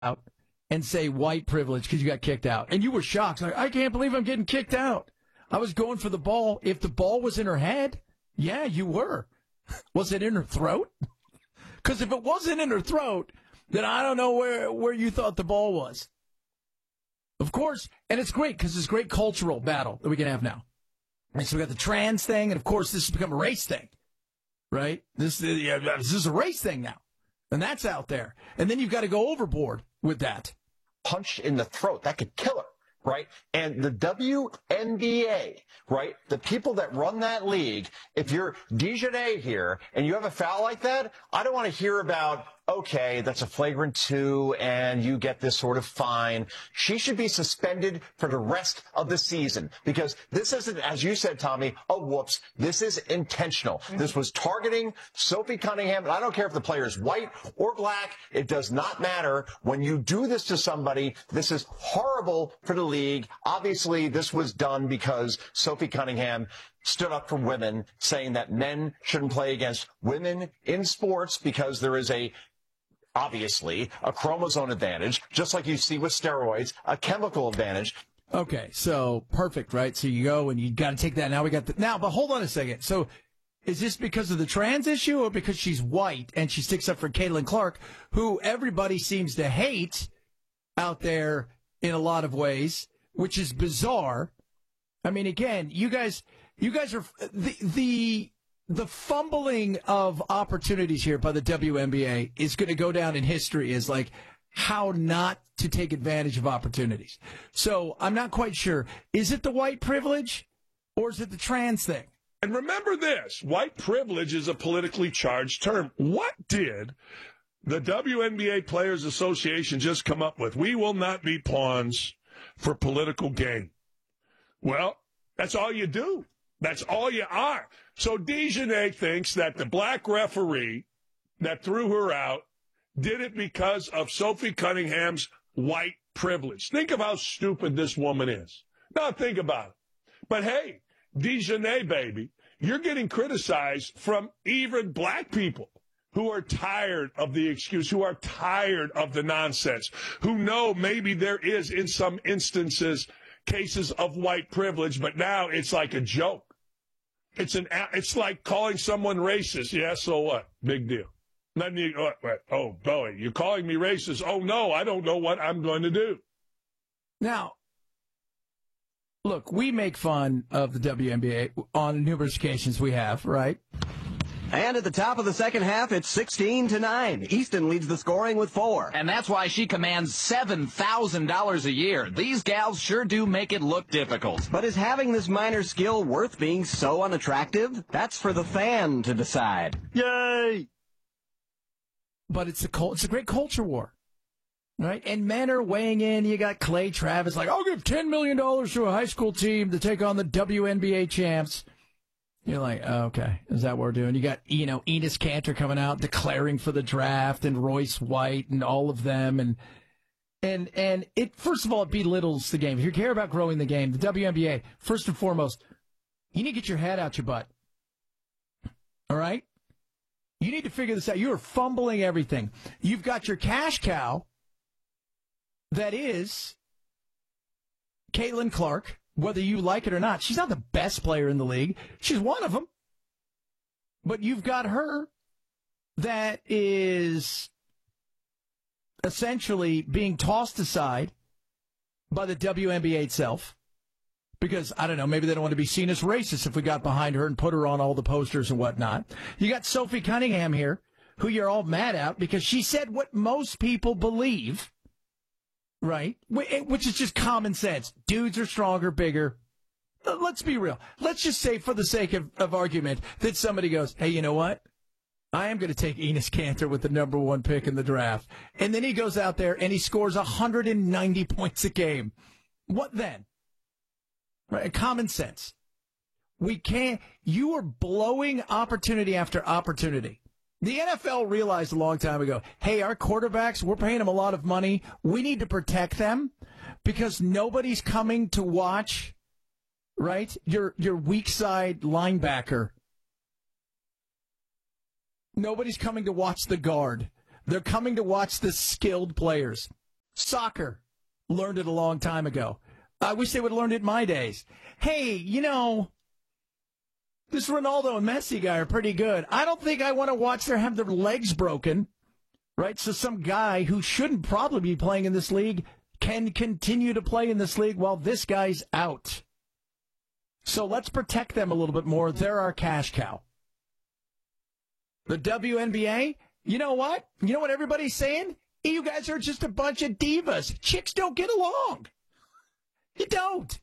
out and say white privilege because you got kicked out. And you were shocked. Like, I can't believe I'm getting kicked out. I was going for the ball. If the ball was in her head, yeah, you were. Was it in her throat? Because if it wasn't in her throat, then I don't know where you thought the ball was. Of course, and it's great because it's a great cultural battle that we can have now. And so we got the trans thing, and of course this has become a race thing, right? This is a race thing now, and that's out there. And then you've got to go overboard with that. Punch in the throat, that could kill her. Right? And the WNBA, right? The people that run that league, if you're DiJonai here and you have a foul like that, I don't want to hear about, okay, that's a flagrant 2 and you get this sort of fine. She should be suspended for the rest of the season because this isn't, as you said, Tommy, a whoops. This is intentional. This was targeting Sophie Cunningham. And I don't care if the player is white or black. It does not matter. When you do this to somebody, this is horrible for the league. Obviously, this was done because Sophie Cunningham stood up for women, saying that men shouldn't play against women in sports because there is obviously a chromosome advantage, just like you see with steroids, a chemical advantage. Okay, so perfect, right? So you go and you got to take that. Now we got but hold on a second. So is this because of the trans issue or because she's white and she sticks up for Caitlin Clark, who everybody seems to hate out there in a lot of ways, which is bizarre. I mean, again, you guys are the fumbling of opportunities here by the WNBA is going to go down in history as like how not to take advantage of opportunities. So I'm not quite sure. Is it the white privilege or is it the trans thing? And remember this, white privilege is a politically charged term. What did the WNBA Players Association just come up with? We will not be pawns for political gain. Well, that's all you do. That's all you are. So DiJonai thinks that the black referee that threw her out did it because of Sophie Cunningham's white privilege. Think of how stupid this woman is. Now think about it. But hey, DiJonai, baby, you're getting criticized from even black people who are tired of the excuse, who are tired of the nonsense, who know maybe there is, in some instances, cases of white privilege, but now it's like a joke. It's like calling someone racist. Yeah, so what? Big deal. Then oh, boy, you're calling me racist. Oh, no, I don't know what I'm going to do. Now, look, we make fun of the WNBA on numerous occasions we have, right? And at the top of the second half, it's 16-9. Easton leads the scoring with 4. And that's why she commands $7,000 a year. These gals sure do make it look difficult. But is having this minor skill worth being so unattractive? That's for the fan to decide. Yay! But it's a great culture war, right? And men are weighing in. You got Clay Travis like, I'll give $10 million to a high school team to take on the WNBA champs. You're like, oh, okay, is that what we're doing? You got, Enes Kanter coming out declaring for the draft and Royce White and all of them. And it, first of all, it belittles the game. If you care about growing the game, the WNBA, first and foremost, you need to get your head out your butt. All right? You need to figure this out. You are fumbling everything. You've got your cash cow that is Caitlin Clark. Whether you like it or not, she's not the best player in the league. She's one of them. But you've got her that is essentially being tossed aside by the WNBA itself because, I don't know, maybe they don't want to be seen as racist if we got behind her and put her on all the posters and whatnot. You got Sophie Cunningham here, who you're all mad at because she said what most people believe. Right, which is just common sense. Dudes are stronger, bigger. Let's be real. Let's just say, for the sake of argument, that somebody goes, hey, you know what? I am going to take Enes Kanter with the number 1 pick in the draft. And then he goes out there and he scores 190 points a game. What then? Right, common sense. You are blowing opportunity after opportunity. The NFL realized a long time ago, hey, our quarterbacks, we're paying them a lot of money. We need to protect them because nobody's coming to watch, right, your weak side linebacker. Nobody's coming to watch the guard. They're coming to watch the skilled players. Soccer learned it a long time ago. I wish they would have learned it in my days. Hey, this Ronaldo and Messi guy are pretty good. I don't think I want to watch them have their legs broken, right? So some guy who shouldn't probably be playing in this league can continue to play in this league while this guy's out. So let's protect them a little bit more. They're our cash cow. The WNBA, you know what? You know what everybody's saying? You guys are just a bunch of divas. Chicks don't get along. You don't.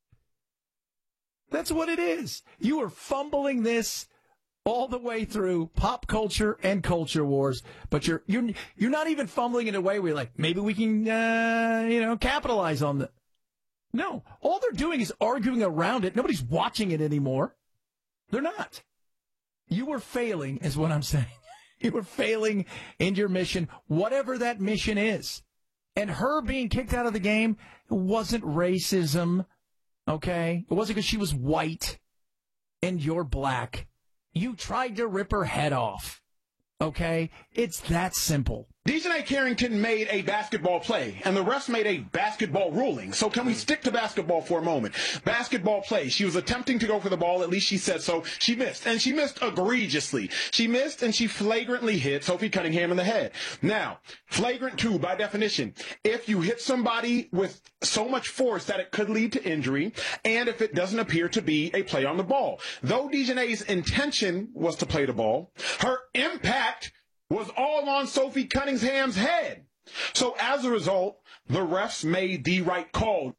That's what it is. You are fumbling this all the way through pop culture and culture wars, but you're not even fumbling in a way where you're like, maybe we can capitalize on the. No, all they're doing is arguing around it. Nobody's watching it anymore. They're not. You were failing, is what I'm saying. You were failing in your mission, whatever that mission is. And her being kicked out of the game wasn't racism, okay? It wasn't because she was white and you're black. You tried to rip her head off, okay? It's that simple. Dejanay Carrington made a basketball play, and the refs made a basketball ruling. So can we stick to basketball for a moment? Basketball play. She was attempting to go for the ball. At least she said so. She missed, and she missed egregiously. She missed, and she flagrantly hit Sophie Cunningham in the head. Now, flagrant 2, by definition, if you hit somebody with so much force that it could lead to injury, and if it doesn't appear to be a play on the ball. Though Dejanay's intention was to play the ball, her impact was all on Sophie Cunningham's head. So as a result, the refs made the right call.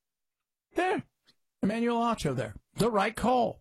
There. Emmanuel Acho there. The right call.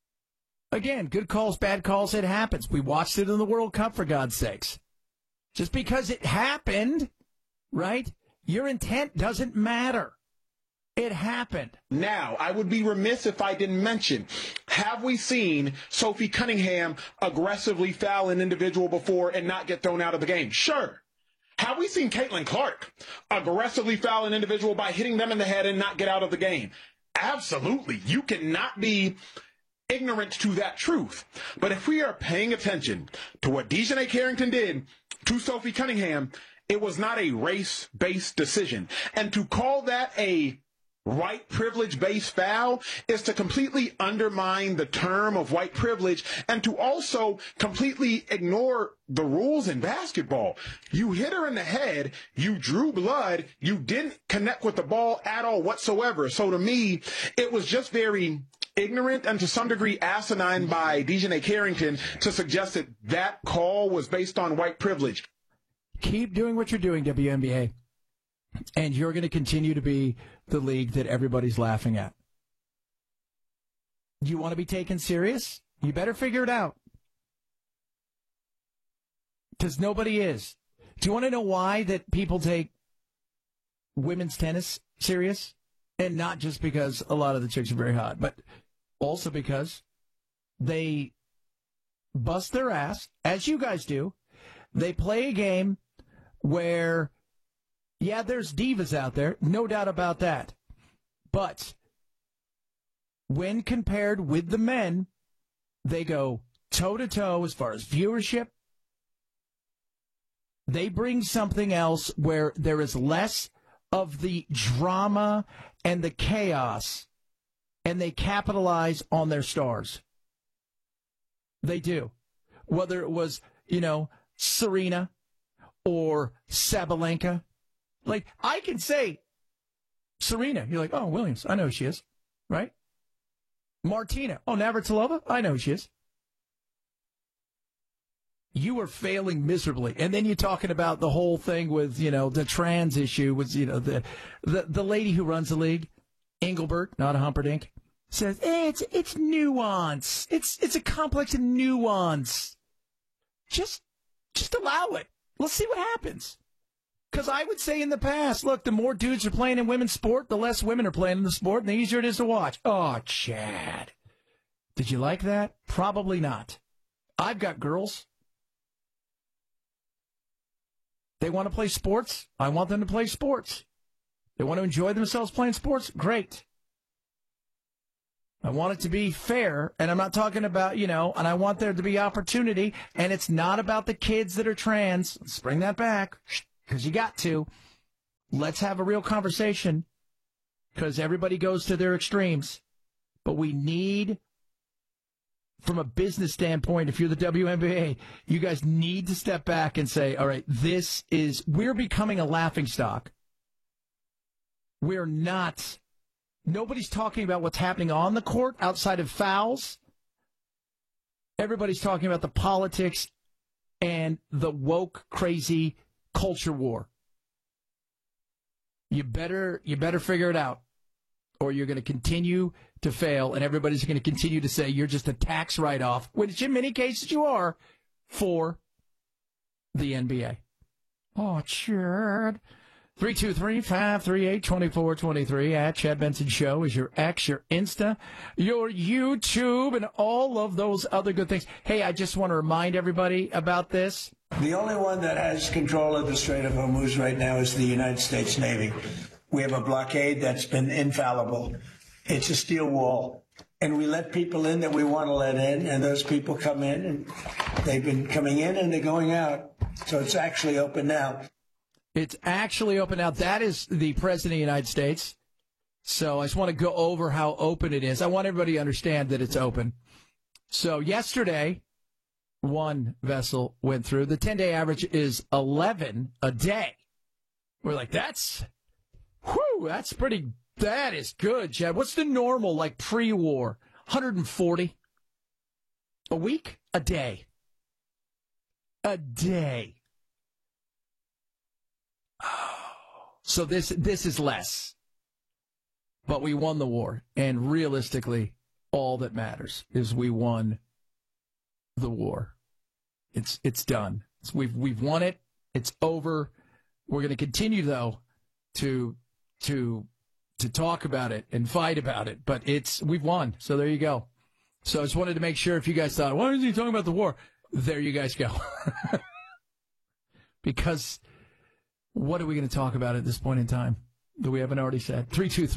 Again, good calls, bad calls, it happens. We watched it in the World Cup, for God's sakes. Just because it happened, right, your intent doesn't matter. It happened. Now, I would be remiss if I didn't mention, have we seen Sophie Cunningham aggressively foul an individual before and not get thrown out of the game? Sure. Have we seen Caitlin Clark aggressively foul an individual by hitting them in the head and not get out of the game? Absolutely. You cannot be ignorant to that truth. But if we are paying attention to what Dejanay Carrington did to Sophie Cunningham, it was not a race-based decision. And to call that a white privilege-based foul is to completely undermine the term of white privilege and to also completely ignore the rules in basketball. You hit her in the head, you drew blood, you didn't connect with the ball at all whatsoever. So to me, it was just very ignorant and to some degree asinine by Dejanay Carrington to suggest that that call was based on white privilege. Keep doing what you're doing, WNBA. And you're going to continue to be the league that everybody's laughing at. You want to be taken serious? You better figure it out. Because nobody is. Do you want to know why that people take women's tennis serious? And not just because a lot of the chicks are very hot, but also because they bust their ass, as you guys do. They play a game where, yeah, there's divas out there, no doubt about that. But when compared with the men, they go toe-to-toe as far as viewership. They bring something else where there is less of the drama and the chaos, and they capitalize on their stars. They do. Whether it was, Serena or Sabalenka. Like, I can say, Serena, you're like, oh, Williams, I know who she is, right? Martina, oh, Navratilova, I know who she is. You are failing miserably. And then you're talking about the whole thing with, the trans issue with, the lady who runs the league, Engelbert, not a Humperdinck, says, it's nuance. It's a complex of nuance. Just allow it. Let's see what happens. Because I would say in the past, look, the more dudes are playing in women's sport, the less women are playing in the sport, and the easier it is to watch. Oh, Chad. Did you like that? Probably not. I've got girls. They want to play sports. I want them to play sports. They want to enjoy themselves playing sports. Great. I want it to be fair, and I'm not talking about, and I want there to be opportunity, and it's not about the kids that are trans. Let's bring that back, because you got to. Let's have a real conversation, because everybody goes to their extremes. But we need, from a business standpoint, if you're the WNBA, you guys need to step back and say, all right, we're becoming a laughingstock. We're not. Nobody's talking about what's happening on the court outside of fouls. Everybody's talking about the politics and the woke, crazy culture war. You better figure it out, or you're going to continue to fail, and everybody's going to continue to say you're just a tax write-off, which in many cases you are, for the NBA. Oh, Chad. 323-538-2423 at Chad Benson Show is your X, your Insta, your YouTube, and all of those other good things. Hey, I just want to remind everybody about this. The only one that has control of the Strait of Hormuz right now is the United States Navy. We have a blockade that's been infallible. It's a steel wall. And we let people in that we want to let in, and those people come in, and they've been coming in and they're going out. So it's actually open now. It's actually open now. That is the President of the United States. So I just want to go over how open it is. I want everybody to understand that it's open. So yesterday, one vessel went through. The 10-day average is 11 a day. We're like, that is good, Chad. What's the normal, like, pre-war? 140 a week? A day. A day. So this is less. But we won the war. And realistically, all that matters is we won the war. It's done. We've won it. It's over. We're going to continue, though, to talk about it and fight about it. But we've won. So there you go. So I just wanted to make sure, if you guys thought, why is he talking about the war? There you guys go. Because what are we going to talk about at this point in time that we haven't already said?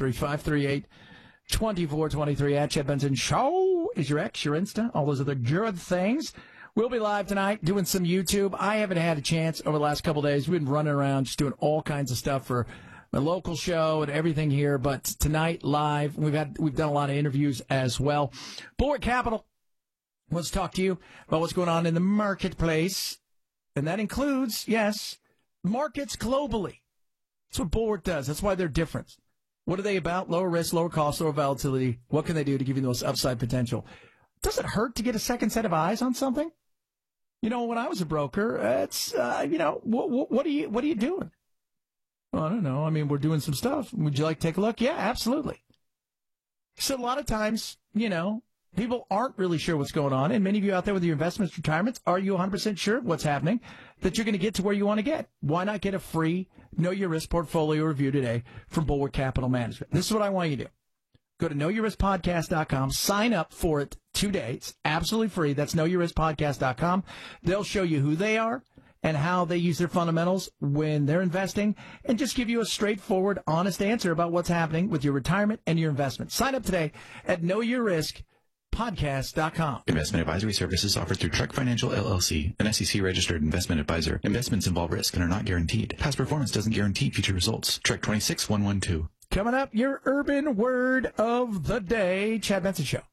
323-538-2423 at Chad Benson Show is your X, your Insta, all those other good things. We'll be live tonight doing some YouTube. I haven't had a chance over the last couple of days. We've been running around just doing all kinds of stuff for my local show and everything here. But tonight, live, we've done a lot of interviews as well. Bulwark Capital wants to talk to you about what's going on in the marketplace. And that includes, yes, markets globally. That's what Bulwark does. That's why they're different. What are they about? Lower risk, lower cost, lower volatility. What can they do to give you the most upside potential? Does it hurt to get a second set of eyes on something? You know, when I was a broker, it's, what are you doing? Well, I don't know. I mean, we're doing some stuff. Would you like to take a look? Yeah, absolutely. So a lot of times, people aren't really sure what's going on. And many of you out there with your investments, retirements, are you 100% sure of what's happening, that you're going to get to where you want to get? Why not get a free Know Your Risk portfolio review today from Bulwark Capital Management? This is what I want you to do. Go to knowyourriskpodcast.com. Sign up for it today. It's absolutely free. That's knowyourriskpodcast.com. They'll show you who they are and how they use their fundamentals when they're investing, and just give you a straightforward, honest answer about what's happening with your retirement and your investment. Sign up today at knowyourriskpodcast.com. Investment advisory services offered through Trek Financial LLC, an SEC-registered investment advisor. Investments involve risk and are not guaranteed. Past performance doesn't guarantee future results. Trek 26112. Coming up, your urban word of the day. Chad Benson Show.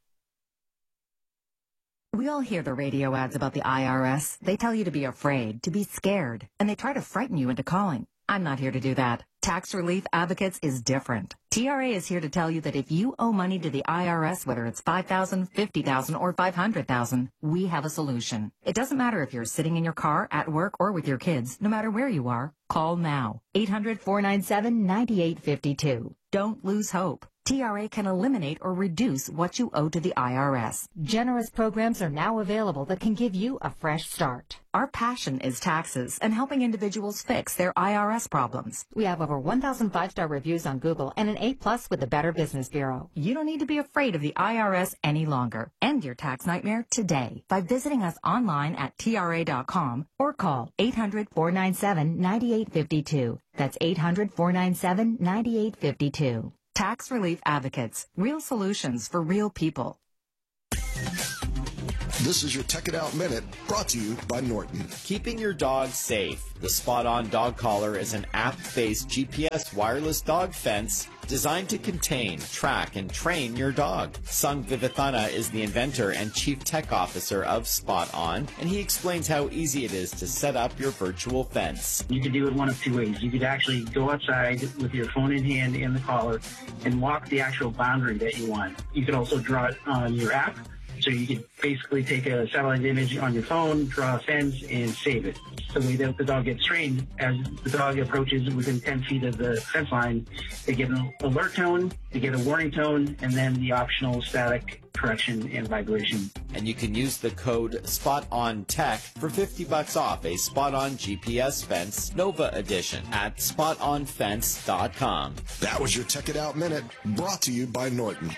We all hear the radio ads about the IRS. They tell you to be afraid, to be scared, and they try to frighten you into calling. I'm not here to do that. Tax Relief Advocates is different. TRA is here to tell you that if you owe money to the IRS, whether it's $5,000, $50,000, or $500,000, we have a solution. It doesn't matter if you're sitting in your car, at work, or with your kids. No matter where you are, call now. 800-497-9852. Don't lose hope. TRA can eliminate or reduce what you owe to the IRS. Generous programs are now available that can give you a fresh start. Our passion is taxes and helping individuals fix their IRS problems. We have over 1,000 5-star reviews on Google and an A+ with the Better Business Bureau. You don't need to be afraid of the IRS any longer. End your tax nightmare today by visiting us online at TRA.com or call 800-497-9852. That's 800-497-9852. Tax Relief Advocates. Real solutions for real people. This is your Tech It Out Minute, brought to you by Norton. Keeping your dog safe. The Spot On Dog Collar is an app-based GPS wireless dog fence designed to contain, track, and train your dog. Sung Vivathana is the inventor and chief tech officer of Spot On, and he explains how easy it is to set up your virtual fence. You could do it one of two ways. You could actually go outside with your phone in hand and the collar and walk the actual boundary that you want. You could also draw it on your app. So you could basically take a satellite image on your phone, draw a fence, and save it. The way that the dog gets trained, as the dog approaches within 10 feet of the fence line, they get an alert tone, they get a warning tone, and then the optional static correction and vibration. And you can use the code SPOTONTECH for $50 off a Spot On GPS fence Nova Edition at SpotOnFence.com. That was your Tech It Out Minute, brought to you by Norton.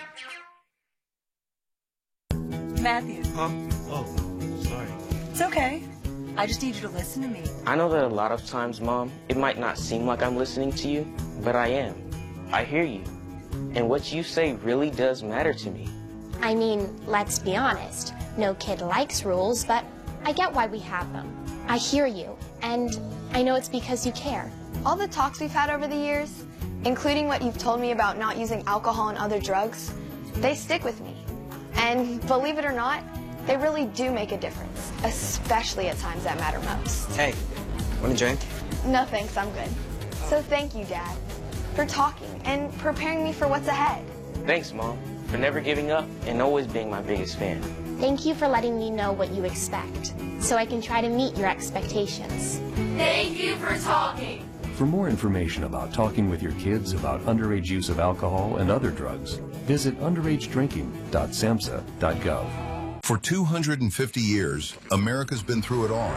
Matthew. Oh, sorry. It's okay. I just need you to listen to me. I know that a lot of times, Mom, it might not seem like I'm listening to you, but I am. I hear you. And what you say really does matter to me. I mean, let's be honest. No kid likes rules, but I get why we have them. I hear you, and I know it's because you care. All the talks we've had over the years, including what you've told me about not using alcohol and other drugs, they stick with me. And believe it or not, they really do make a difference, especially at times that matter most. Hey, want a drink? No thanks, I'm good. So thank you, Dad, for talking and preparing me for what's ahead. Thanks, Mom, for never giving up and always being my biggest fan. Thank you for letting me know what you expect, so I can try to meet your expectations. Thank you for talking. For more information about talking with your kids about underage use of alcohol and other drugs, visit underagedrinking.samhsa.gov. For 250 years, America's been through it all.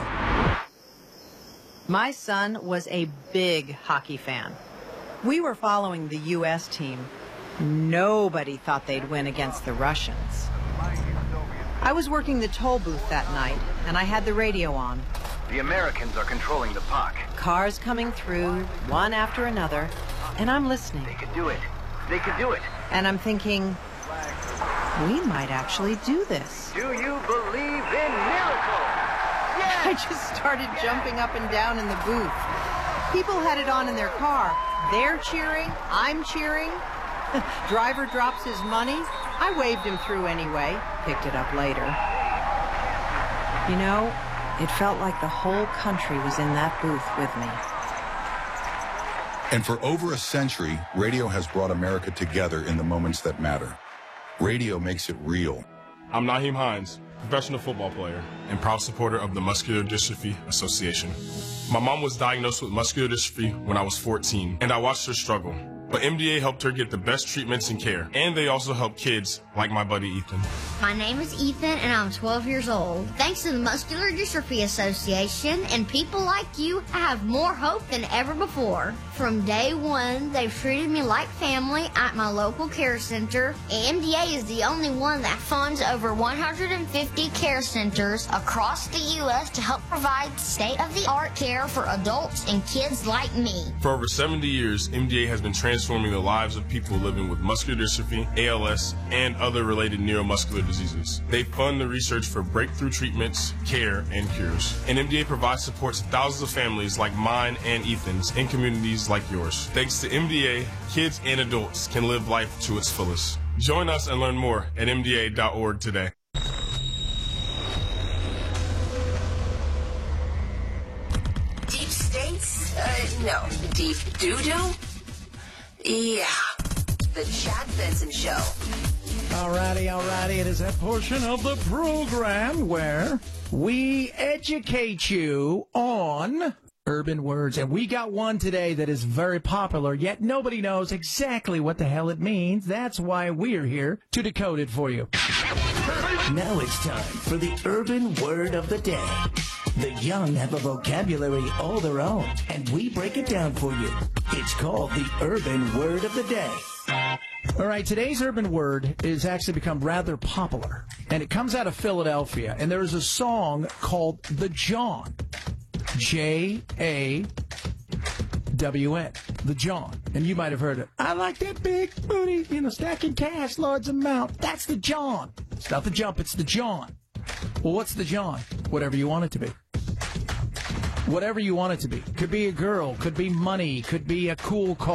My son was a big hockey fan. We were following the U.S. team. Nobody thought they'd win against the Russians. I was working the toll booth that night, and I had the radio on. The Americans are controlling the puck. Cars coming through, one after another, and I'm listening. They could do it. They could do it. And I'm thinking, we might actually do this. Do you believe in miracles? I just started jumping up and down in the booth. People had it on in their car. They're cheering, I'm cheering. Driver drops his money. I waved him through anyway, picked it up later. You know, it felt like the whole country was in that booth with me. And for over a century, radio has brought America together in the moments that matter. Radio makes it real. I'm Naheem Hines, professional football player and proud supporter of the Muscular Dystrophy Association. My mom was diagnosed with muscular dystrophy when I was 14, and I watched her struggle. But MDA helped her get the best treatments and care, and they also help kids like my buddy Ethan. My name is Ethan, and I'm 12 years old. Thanks to the Muscular Dystrophy Association and people like you, I have more hope than ever before. From day one, they've treated me like family at my local care center. MDA is the only one that funds over 150 care centers across the U.S. to help provide state-of-the-art care for adults and kids like me. For over 70 years, MDA has been transforming the lives of people living with muscular dystrophy, ALS, and other related neuromuscular diseases. They fund the research for breakthrough treatments, care, and cures. And MDA provides support to thousands of families like mine and Ethan's in communities like yours. Thanks to MDA, kids and adults can live life to its fullest. Join us and learn more at MDA.org today. Deep states? No. Deep doo-doo? Yeah. The Chad Benson Show. Alrighty. It is that portion of the program where we educate you on urban words. And we got one today that is very popular, yet nobody knows exactly what the hell it means. That's why we're here to decode it for you. Now it's time for the urban word of the day. The young have a vocabulary all their own, and we break it down for you. It's called the urban word of the day. All right, today's urban word is actually become rather popular, and it comes out of Philadelphia, and there is a song called The John. J-A-W-N. The John. And you might have heard it. I like that big booty, stacking cash, Lord's amount. That's the John. It's not the jump, it's the John. Well, what's the John? Whatever you want it to be. Whatever you want it to be. Could be a girl, could be money, could be a cool car.